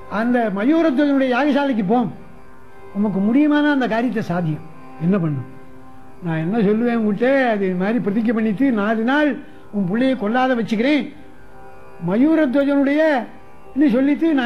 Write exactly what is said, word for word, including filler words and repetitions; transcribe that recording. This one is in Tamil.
அந்த மயூரத்வஜனுடைய யாகசாலைக்கு போம், உமக்கு முடியுமான அந்த காரியத்தை சாத்தியம் என்ன பண்ணும். நான் என்ன சொல்லுவேன் உங்கள்கிட்ட, அது மாதிரி பிரதிஜை பண்ணிட்டு நாலு நாள் உன் பிள்ளையை கொல்லாத வச்சுக்கிறேன், மயூரத்வஜனுடைய சொல்லிட்டு நான்